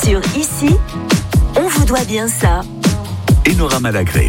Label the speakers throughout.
Speaker 1: sur Ici, on vous doit bien ça.
Speaker 2: Enora Malagré.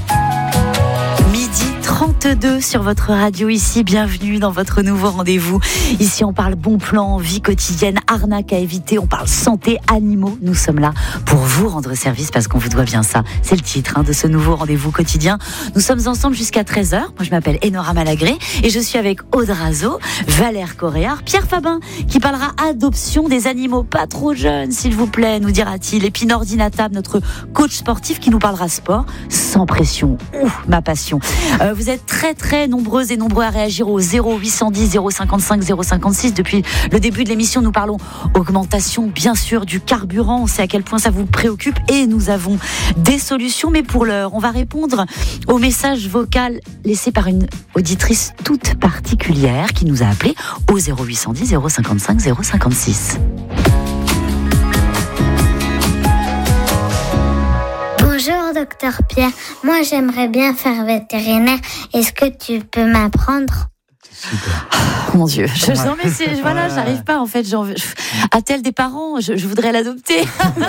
Speaker 3: 12h32 sur votre radio Ici, bienvenue dans votre nouveau rendez-vous. Ici on parle bon plan, vie quotidienne, arnaque à éviter, on parle santé, animaux. Nous sommes là pour vous rendre service parce qu'on vous doit bien ça. C'est le titre de ce nouveau rendez-vous quotidien. Nous sommes ensemble jusqu'à 13h. Moi je m'appelle Enora Malagré et je suis avec Aude Razo, Valère Coréard, Pierre Fabin qui parlera adoption des animaux pas trop jeunes s'il vous plaît, nous dira-t-il. Et puis Nordine Attab, notre coach sportif qui nous parlera sport sans pression. Ma passion. Vous êtes très nombreuses et nombreux à réagir au 0810 055 056. Depuis le début de l'émission, nous parlons augmentation, bien sûr, du carburant. On sait à quel point ça vous préoccupe et nous avons des solutions. Mais pour l'heure, on va répondre au message vocal laissé par une auditrice toute particulière qui nous a appelé au 0810 055 056.
Speaker 4: Bonjour docteur Pierre, moi j'aimerais bien faire vétérinaire, est-ce que tu peux m'apprendre ?
Speaker 3: Super. Oh mon Dieu, j'arrive pas en fait. A-t-elle des parents ? Je voudrais l'adopter.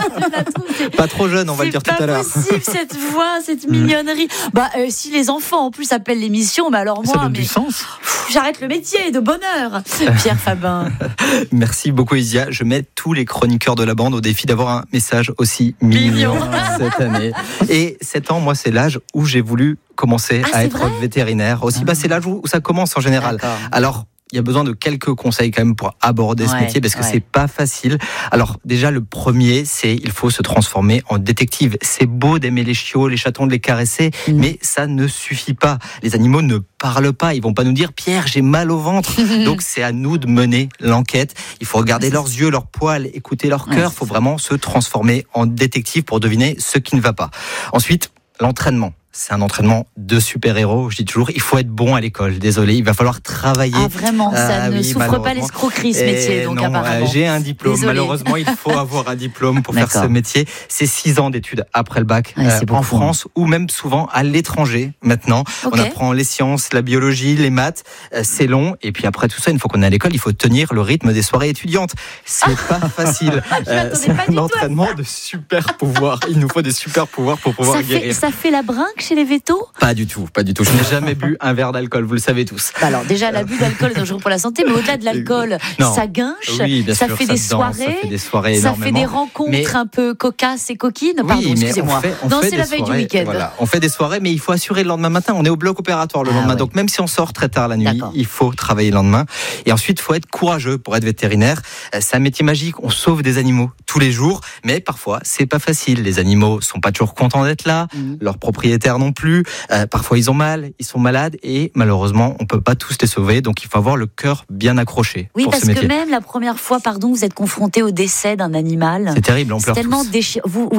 Speaker 5: Pas trop jeune, on va le dire tout à l'heure.
Speaker 3: C'est pas possible cette voix, cette mignonnerie. Si les enfants en plus appellent l'émission, alors moi,
Speaker 5: ça donne du sens.
Speaker 3: J'arrête le métier de bonheur. Pierre Fabin.
Speaker 5: Merci beaucoup Isia. Je mets tous les chroniqueurs de la bande au défi d'avoir un message aussi mignon cette année. Et 7 ans, moi, c'est l'âge où j'ai voulu commencer à être vétérinaire. Aussi, c'est l'âge où ça commence en général. D'accord. Alors, il y a besoin de quelques conseils quand même pour aborder ce métier parce que c'est pas facile. Alors déjà le premier, c'est il faut se transformer en détective. C'est beau d'aimer les chiots, les chatons, de les caresser, mais ça ne suffit pas. Les animaux ne parlent pas, ils vont pas nous dire Pierre, j'ai mal au ventre. Donc c'est à nous de mener l'enquête. Il faut regarder leurs yeux, leurs poils, écouter leur cœur. Il faut vraiment se transformer en détective pour deviner ce qui ne va pas. Ensuite, l'entraînement. C'est un entraînement de super-héros. Je dis toujours, il faut être bon à l'école. Désolé, il va falloir travailler.
Speaker 3: Ah vraiment, ça ne souffre pas l'escroquerie ce métier. Donc
Speaker 5: non,
Speaker 3: apparemment.
Speaker 5: J'ai un diplôme. Désolé. Malheureusement, il faut avoir un diplôme pour faire ce métier. C'est 6 ans d'études après le bac en France ou même souvent à l'étranger maintenant. On apprend les sciences, la biologie, les maths. C'est long. Et puis après tout ça, une fois qu'on est à l'école, il faut tenir le rythme des soirées étudiantes. C'est pas facile. C'est un entraînement de super pouvoirs. Il nous faut des super pouvoirs pour pouvoir guérir.
Speaker 3: Ça fait la brinque chez les vétos ?
Speaker 5: Pas du tout. Je n'ai jamais bu un verre d'alcool, vous le savez tous.
Speaker 3: Alors déjà, l'abus d'alcool est dangereux pour la santé, mais au-delà de l'alcool, ça guinche, ça fait des soirées, ça fait des rencontres un peu cocasses et coquines. Pardon, excusez-moi. Danser la veille du week-end.
Speaker 5: Voilà. On fait des soirées, mais il faut assurer le lendemain matin. On est au bloc opératoire le lendemain, donc même si on sort très tard la nuit, il faut travailler le lendemain. Et ensuite, il faut être courageux pour être vétérinaire. C'est un métier magique. On sauve des animaux tous les jours, mais parfois, c'est pas facile. Les animaux sont pas toujours contents d'être là. Leurs propriétaires non plus. Parfois ils ont mal, ils sont malades et malheureusement on peut pas tous les sauver, donc il faut avoir le cœur bien accroché.
Speaker 3: Oui,
Speaker 5: pour
Speaker 3: parce
Speaker 5: ce métier.
Speaker 3: Que même la première fois, vous êtes confronté au décès d'un animal.
Speaker 5: C'est terrible, on pleure tous.
Speaker 3: Tellement déchirant. Vous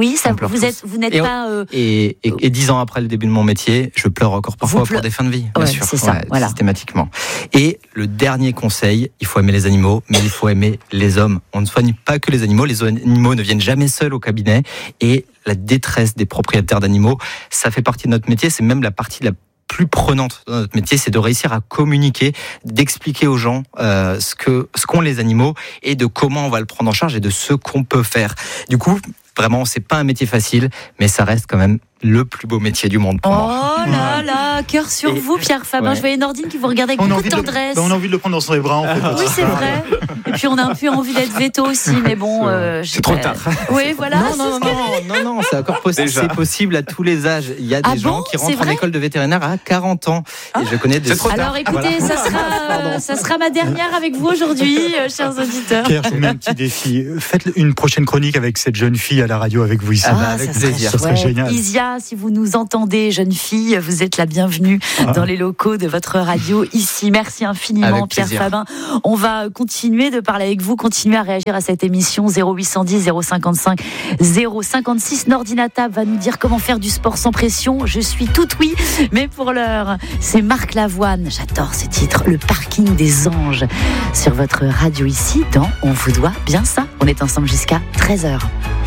Speaker 3: n'êtes pas.
Speaker 5: Et 10 ans après le début de mon métier, je pleure encore parfois pour des fins de vie, bien sûr.
Speaker 3: C'est ça, voilà.
Speaker 5: Systématiquement. Et le dernier conseil, il faut aimer les animaux, mais il faut aimer les hommes. On ne soigne pas que les animaux ne viennent jamais seuls au cabinet et la détresse des propriétaires d'animaux, ça fait partie de notre métier, c'est même la partie la plus prenante dans notre métier, c'est de réussir à communiquer, d'expliquer aux gens ce qu'ont les animaux et de comment on va le prendre en charge et de ce qu'on peut faire. Du coup, vraiment, c'est pas un métier facile, mais ça reste quand même le plus beau métier du monde pour moi.
Speaker 3: Oh là là, cœur sur vous, Pierre Fabin. Je voyais Nordine qui vous regardait avec beaucoup de tendresse.
Speaker 6: On a envie de le prendre dans ses bras, en fait.
Speaker 3: Oui, c'est vrai. Et puis on a un peu envie d'être veto aussi, mais bon.
Speaker 6: C'est trop tard.
Speaker 3: Oui, voilà.
Speaker 5: Non, c'est encore possible. C'est possible à tous les âges. Il y a des gens qui rentrent en école de vétérinaire à 40 ans. Et je connais des.
Speaker 3: Alors écoutez, ça sera ma dernière avec vous aujourd'hui, chers auditeurs.
Speaker 6: Pierre, je vous mets un petit défi. Faites une prochaine chronique avec cette jeune fille à la radio avec vous ici.
Speaker 5: Avec plaisir.
Speaker 6: Ça serait génial.
Speaker 3: Isia, si vous nous entendez, jeune fille, vous êtes la bienvenue dans les locaux de votre radio ici. Merci infiniment, Pierre Fabin. On va continuer de parler avec vous, continuer à réagir à cette émission 0810 055 056. Nordine Attab va nous dire comment faire du sport sans pression. Je suis toute oui, mais pour l'heure, c'est Marc Lavoine. J'adore ce titre, Le parking des anges, sur votre radio ici dans On vous doit bien ça. On est ensemble jusqu'à 13h.